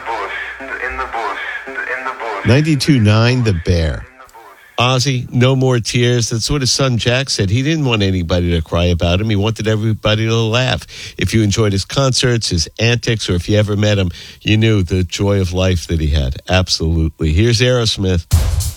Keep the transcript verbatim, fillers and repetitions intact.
bush, in the bush, in the bush. ninety-two nine, The Bear. Ozzy, no more tears. That's what his son Jack said. He didn't want anybody to cry about him. He wanted everybody to laugh. If you enjoyed his concerts, his antics, or if you ever met him, you knew the joy of life that he had. Absolutely. Here's Aerosmith.